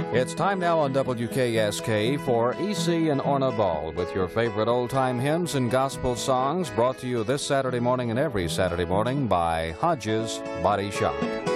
It's time now on WKSK for E.C. and Orna Ball with your favorite old-time hymns and gospel songs, brought to you this Saturday morning and every Saturday morning by Hodges Body Shop.